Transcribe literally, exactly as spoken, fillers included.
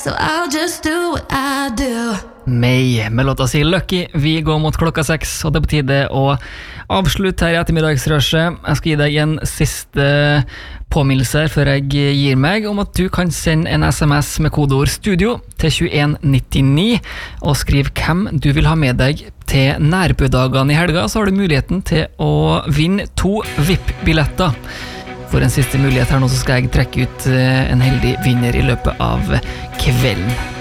so I'll just do what I do. Meg med låta si Lucky. Vi går mot klokka seks, og det er på tide å avslutte her i ettermiddagsrushet. Jeg skal gi deg en siste påminnelse her før jeg gir meg, om at du kan sende en sms med kodeord studio til tjueen nittini og skriv hvem du vil ha med deg til Nærbødagene i helga, så har du muligheten til å vinne to V I P-billetter. For en siste mulighet her nå så skal jeg trekke ut en heldig vinner i løpet av kvelden.